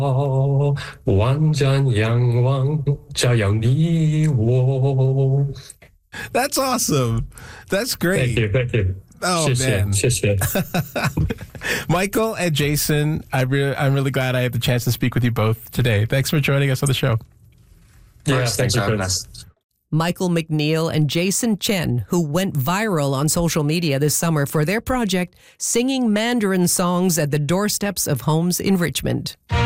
万丈仰望，照耀你我。 That's awesome. That's Thank great. you, thank you. Oh, 谢谢 man. 谢谢。 Michael and Jason, I'm really glad I had the chance to speak with you both today. Thanks for joining us on the show. Yeah, Thanks thank for you, having Chris. us. Michael McNeil and Jason Chen, who went viral on social media this summer for their project, singing Mandarin songs at the doorsteps of homes in Richmond.